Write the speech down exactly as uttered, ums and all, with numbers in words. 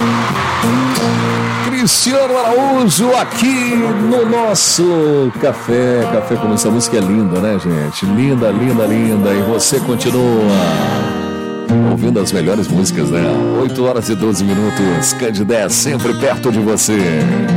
Cristiano Araújo aqui no nosso Café. Café com essa música é linda, né, gente? Linda, linda, linda. E você continua ouvindo as melhores músicas, né? oito horas e doze minutos. Candidé sempre perto de você.